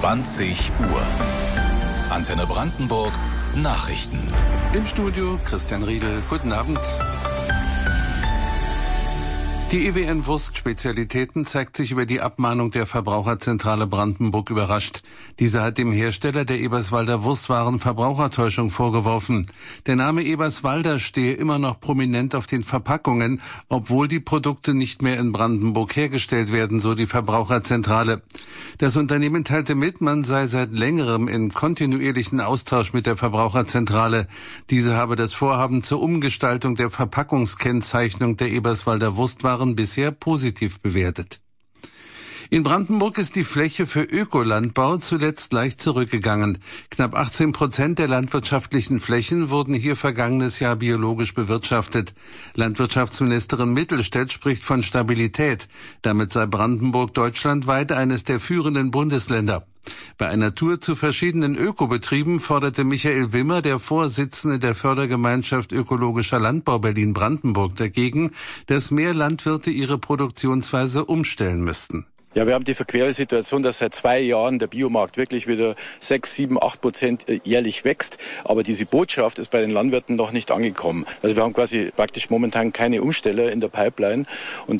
20 Uhr. Antenne Brandenburg Nachrichten. Im Studio Christian Riedel. Guten Abend. Die EWN Wurstspezialitäten zeigt sich über die Abmahnung der Verbraucherzentrale Brandenburg überrascht. Diese hat dem Hersteller der Eberswalder Wurstwaren Verbrauchertäuschung vorgeworfen. Der Name Eberswalder stehe immer noch prominent auf den Verpackungen, obwohl die Produkte nicht mehr in Brandenburg hergestellt werden, so die Verbraucherzentrale. Das Unternehmen teilte mit, man sei seit längerem in kontinuierlichen Austausch mit der Verbraucherzentrale. Diese habe das Vorhaben zur Umgestaltung der Verpackungskennzeichnung der Eberswalder Wurstwaren bisher positiv bewertet. In Brandenburg ist die Fläche für Ökolandbau zuletzt leicht zurückgegangen. Knapp 18% der landwirtschaftlichen Flächen wurden hier vergangenes Jahr biologisch bewirtschaftet. Landwirtschaftsministerin Mittelstädt spricht von Stabilität. Damit sei Brandenburg deutschlandweit eines der führenden Bundesländer. Bei einer Tour zu verschiedenen Ökobetrieben forderte Michael Wimmer, der Vorsitzende der Fördergemeinschaft Ökologischer Landbau Berlin-Brandenburg, dagegen, dass mehr Landwirte ihre Produktionsweise umstellen müssten. Ja, wir haben die verquere Situation, dass seit 2 Jahren der Biomarkt wirklich wieder 6, 7, 8% jährlich wächst. Aber diese Botschaft ist bei den Landwirten noch nicht angekommen. Also wir haben quasi praktisch momentan keine Umsteller in der Pipeline. Und